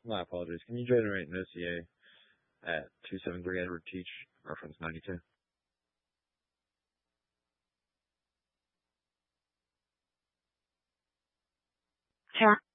My apologies. Can you generate an OCA at 273 Edward Teach, reference 92? Sure.